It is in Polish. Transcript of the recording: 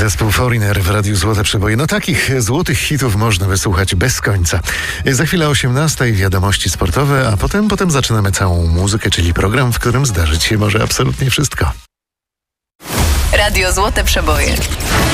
Zespół Foreigner w Radiu Złote Przeboje. No takich złotych hitów można wysłuchać bez końca. Za chwilę 18:00 wiadomości sportowe, a potem zaczynamy całą muzykę, czyli program, w którym zdarzyć się może absolutnie wszystko. Radio Złote Przeboje.